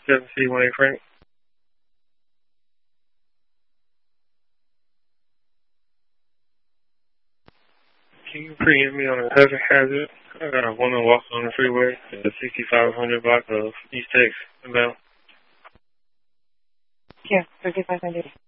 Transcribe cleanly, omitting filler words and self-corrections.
7C18 Frank. Can you preempt me on a traffic hazard? I got a woman walking on the freeway at the 6500 block of East Texas inbound. Yeah, 3500.